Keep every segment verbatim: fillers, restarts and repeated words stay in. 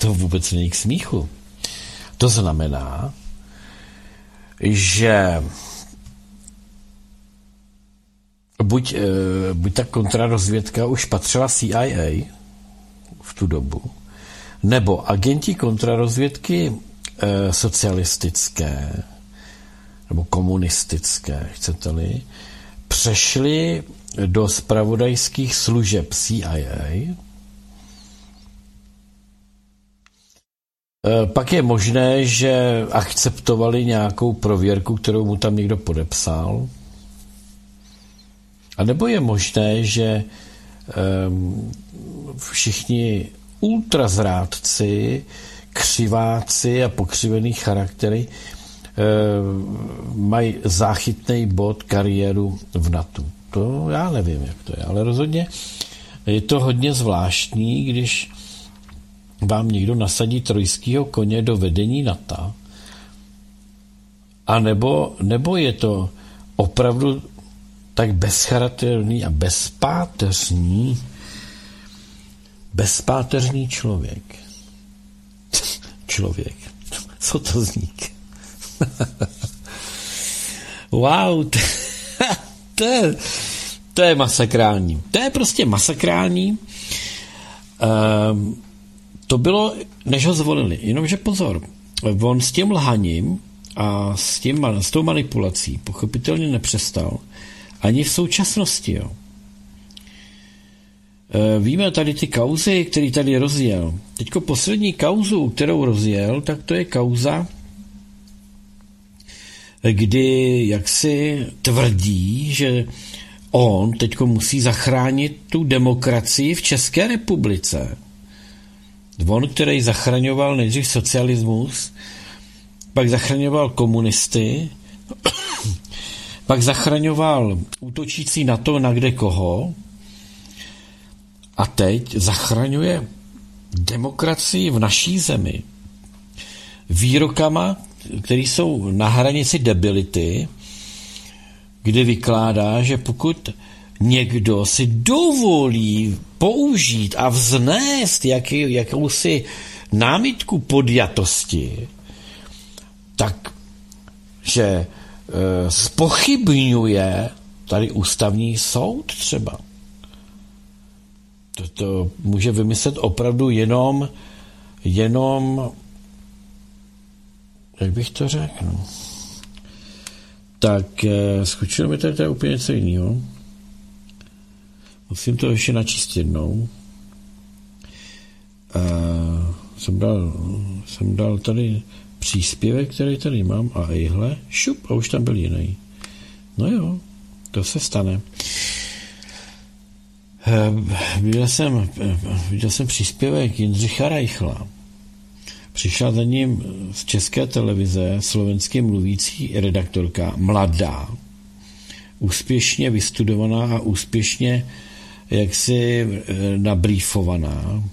to vůbec není k smíchu. To znamená, že buď, buď ta kontrarozvědka už patřila C I A v tu dobu, nebo agenti kontrarozvědky e, socialistické nebo komunistické, chcete-li, přešli do zpravodajských služeb C I A. E, pak je možné, že akceptovali nějakou prověrku, kterou mu tam někdo podepsal. A nebo je možné, že e, všichni ultrazrádci, křiváci a pokřivený charaktery e, mají záchytný bod kariéru v NATO. To já nevím, jak to je, ale rozhodně je to hodně zvláštní, když vám někdo nasadí trojskýho koně do vedení NATO, a nebo, nebo je to opravdu tak bezcharakterný a bezpáteřní bezpáteřní člověk. Člověk. Co to zník? Wow, to, to, je, to je masakrální. To je prostě masakrální. Um, to bylo, než ho zvolili. Jenomže pozor, on s tím lhaním a s, tím, s tou manipulací pochopitelně nepřestal ani v současnosti, jo. Víme tady ty kauzy, který tady rozjel. Teďko poslední kauzu, kterou rozjel, tak to je kauza, kdy jaksi tvrdí, že on teďko musí zachránit tu demokracii v České republice. On, který zachraňoval nejdřív socialismus, pak zachraňoval komunisty, pak zachraňoval útočící na to, na kde koho, a teď zachraňuje demokracii v naší zemi výrokama, které jsou na hranici debility, kdy vykládá, že pokud někdo si dovolí použít a vznést jaký, jakousi námitku podjatosti, tak že e, zpochybňuje tady ústavní soud třeba. To, to může vymyslet opravdu jenom, jenom, jak bych to řekl, no. Tak eh, skočilo mi tady, tady úplně něco jiného. Musím to ještě načíst jednou. Eh, jsem, dal, jsem dal tady příspěvek, který tady mám, a ejhle, šup, a už tam byl jiný. No jo, to se stane. Viděl jsem, viděl jsem příspěvek Jindřicha Reichla. Přišla za ním z České televize slovensky mluvící redaktorka, mladá, úspěšně vystudovaná a úspěšně jaksi nabrýfovaná.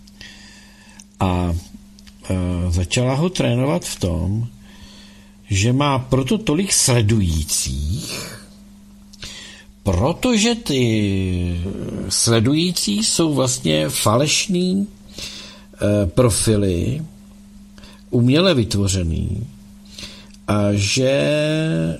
A začala ho trénovat v tom, že má proto tolik sledujících, protože ty sledující jsou vlastně falešný e, profily, uměle vytvořený, a že e,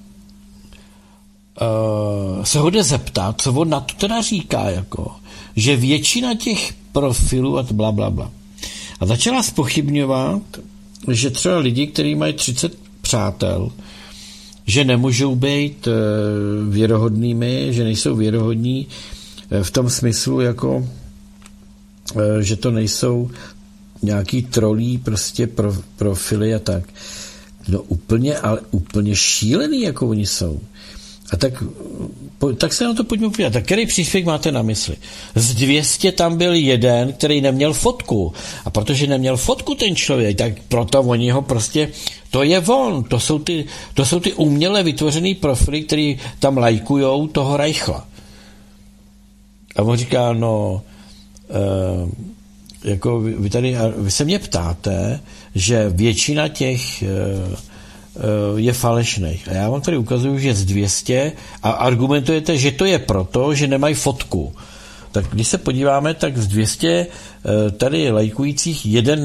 se ho jde zeptat, co on na to teda říká, jako, že většina těch profilů a bla, bla, bla. A začala zpochybňovat, že třeba lidi, kteří mají třicet přátel, že nemůžou být věrohodnými, že nejsou věrohodní v tom smyslu, jako, že to nejsou nějaký trolí prostě pro, profily a tak. No úplně, ale úplně šílený, jako oni jsou. A tak, tak se na to pojďme podívat. Tak který příspěvek máte na mysli? Z dvě stě tam byl jeden, který neměl fotku. A protože neměl fotku ten člověk, tak proto oni ho prostě, to je on. To jsou ty, to jsou ty uměle vytvořený profily, který tam lajkujou toho Reichla. A on říká, no, e, jako vy, vy tady, vy se mě ptáte, že většina těch e, je falešných. A já vám tady ukazuju, že z dvě stě a argumentujete, že to je proto, že nemají fotku. Tak když se podíváme, tak z dvě stě tady lajkujících jeden